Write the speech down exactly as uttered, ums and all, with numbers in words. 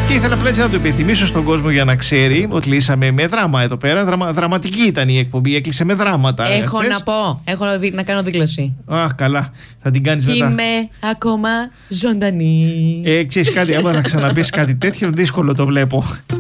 Και ήθελα απλά έτσι να το υπενθυμίσω στον κόσμο για να ξέρει ότι κλείσαμε με δράμα εδώ πέρα. Δραμα, δραματική ήταν η εκπομπή, έκλεισε με δράματα. Έχω χθες. να πω, έχω να, δι, να κάνω δήλωση. Αχ, καλά. Θα την κάνεις μετά. Είμαι ακόμα ζωντανή. Ε, ξέρεις κάτι, άμα θα ξαναπείς κάτι τέτοιο, δύσκολο το βλέπω.